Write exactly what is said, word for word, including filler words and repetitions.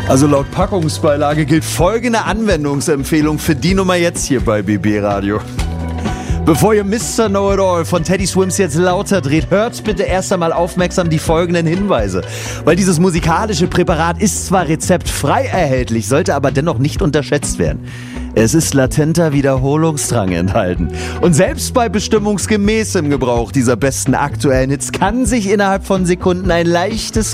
Also laut Packungsbeilage gilt folgende Anwendungsempfehlung für die Nummer jetzt hier bei B B Radio. Bevor ihr Mister Know-it-all von Teddy Swims jetzt lauter dreht, hört bitte erst einmal aufmerksam die folgenden Hinweise. Weil dieses musikalische Präparat ist zwar rezeptfrei erhältlich, sollte aber dennoch nicht unterschätzt werden. Es ist latenter Wiederholungsdrang enthalten. Und selbst bei bestimmungsgemäßem Gebrauch dieser besten aktuellen Hits kann sich innerhalb von Sekunden ein leichtes